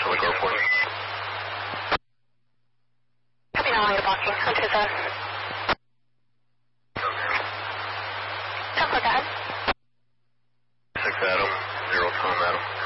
Public Airport. Copy now, you're blocking. On to zone. Tempo, go ahead. 6 Adam, 0 Tom Adam.